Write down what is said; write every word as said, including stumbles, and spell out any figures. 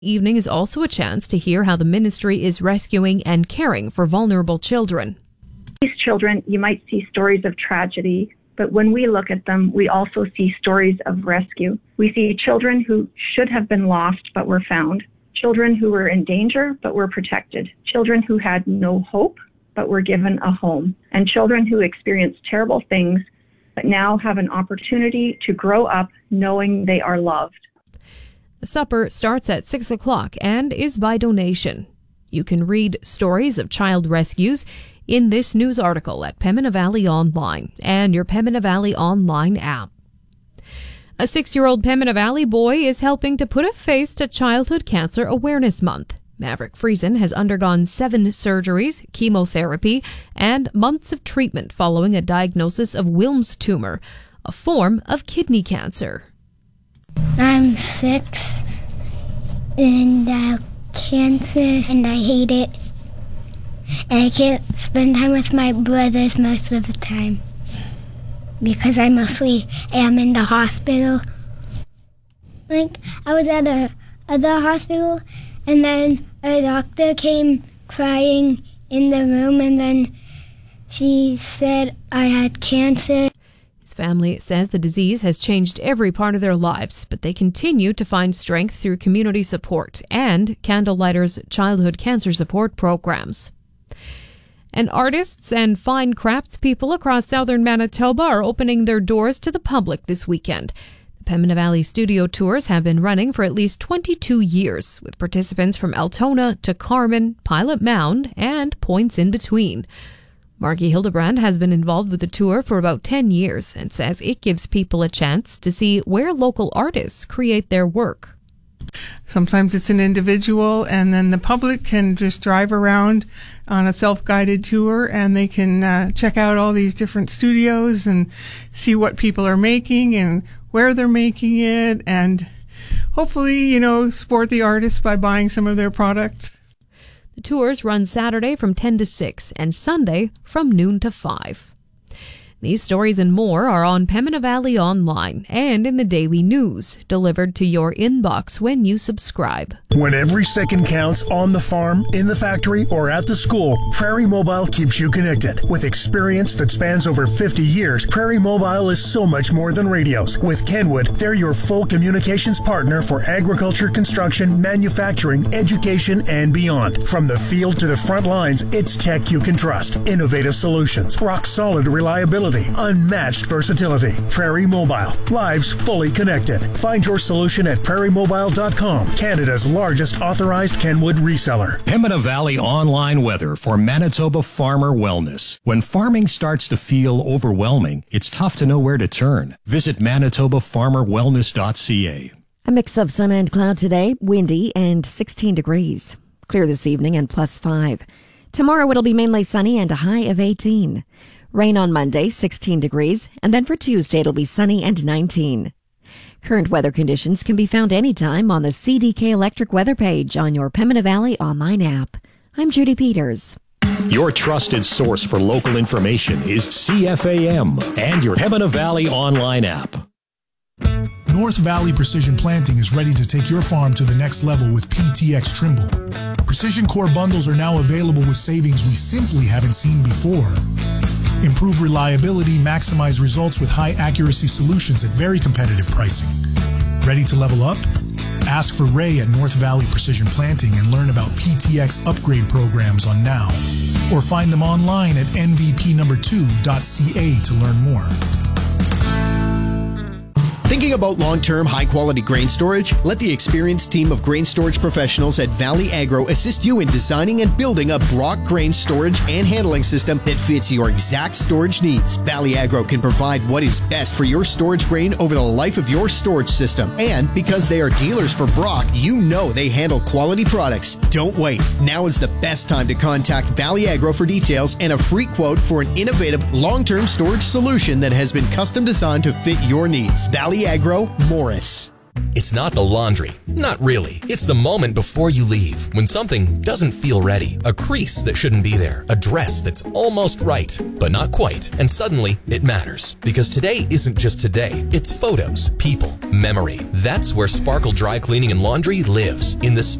Evening is also a chance to hear how the ministry is rescuing and caring for vulnerable children. These children, you might see stories of tragedy, but when we look at them, we also see stories of rescue. We see children who should have been lost but were found, children who were in danger but were protected, children who had no hope but were given a home, and children who experienced terrible things but now have an opportunity to grow up knowing they are loved. The supper starts at six o'clock and is by donation. You can read stories of child rescues in this news article at Pembina Valley Online and your Pembina Valley Online app. A six-year-old Pembina Valley boy is helping to put a face to Childhood Cancer Awareness Month. Maverick Friesen has undergone seven surgeries, chemotherapy, and months of treatment following a diagnosis of Wilms tumor, a form of kidney cancer. I'm six, and I have cancer, and I hate it. And I can't spend time with my brothers most of the time because I mostly am in the hospital. Like, I was at a other hospital, and then a doctor came crying in the room, and then she said I had cancer. His family says the disease has changed every part of their lives, but they continue to find strength through community support and Candlelighters childhood cancer support programs. And artists and fine craftspeople across southern Manitoba are opening their doors to the public this weekend. The Pembina Valley Studio Tours have been running for at least twenty-two years, with participants from Altona to Carman, Pilot Mound, and points in between. Margie Hildebrand has been involved with the tour for about ten years and says it gives people a chance to see where local artists create their work. Sometimes it's an individual, and then the public can just drive around on a self-guided tour, and they can uh, check out all these different studios and see what people are making and where they're making it, and hopefully, you know, support the artists by buying some of their products. The tours run Saturday from ten to six and Sunday from noon to five. These stories and more are on Pembina Valley Online and in the daily news, delivered to your inbox when you subscribe. When every second counts on the farm, in the factory, or at the school, Prairie Mobile keeps you connected. With experience that spans over fifty years, Prairie Mobile is so much more than radios. With Kenwood, they're your full communications partner for agriculture, construction, manufacturing, education, and beyond. From the field to the front lines, it's tech you can trust. Innovative solutions, rock-solid reliability, unmatched versatility. Prairie Mobile. Lives fully connected. Find your solution at prairie mobile dot com, Canada's largest authorized Kenwood reseller. Pembina Valley Online weather for Manitoba farmer wellness. When farming starts to feel overwhelming, it's tough to know where to turn. Visit manitoba farmer wellness dot c a. A mix of sun and cloud today, windy and sixteen degrees. Clear this evening and plus five. Tomorrow it'll be mainly sunny and a high of eighteen. Rain on Monday, sixteen degrees, and then for Tuesday it'll be sunny and nineteen. Current weather conditions can be found anytime on the C D K Electric weather page on your Pembina Valley Online app. I'm Judy Peters. Your trusted source for local information is C F A M and your Pembina Valley Online app. North Valley Precision Planting is ready to take your farm to the next level with P T X Trimble. Precision Core bundles are now available with savings we simply haven't seen before. Improve reliability, maximize results with high accuracy solutions at very competitive pricing. Ready to level up? Ask for Ray at North Valley Precision Planting and learn about P T X upgrade programs on Now. Or find them online at N V P number two dot C A to learn more. Thinking about long-term, high-quality grain storage? Let the experienced team of grain storage professionals at Valley Agro assist you in designing and building a Brock grain storage and handling system that fits your exact storage needs. Valley Agro can provide what is best for your storage grain over the life of your storage system. And because they are dealers for Brock, you know they handle quality products. Don't wait. Now is the best time to contact Valley Agro for details and a free quote for an innovative long-term storage solution that has been custom designed to fit your needs. Valley Agro, Morris. It's not the laundry. Not really. It's the moment before you leave, when something doesn't feel ready. A crease that shouldn't be there. A dress that's almost right, but not quite. And suddenly, it matters. Because today isn't just today. It's photos, people, memory. That's where Sparkle Dry Cleaning and Laundry lives. In the